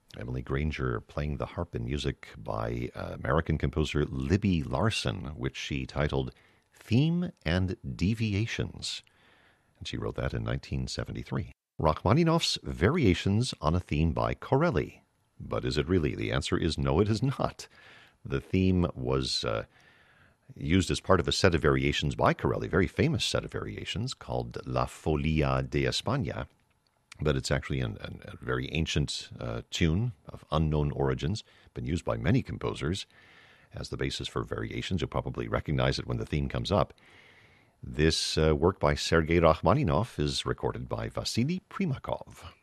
Emily Granger playing the harp in music by American composer Libby Larsen, which she titled Theme and Deviations. And she wrote that in 1973. Rachmaninoff's Variations on a Theme by Corelli. But is it really? The answer is no, it is not. The theme was used as part of a set of variations by Corelli, a very famous set of variations called La Folia de España. But it's actually a very ancient tune of unknown origins, been used by many composers as the basis for variations. You'll probably recognize it when the theme comes up. This work by Sergei Rachmaninoff is recorded by Vasily Primakov.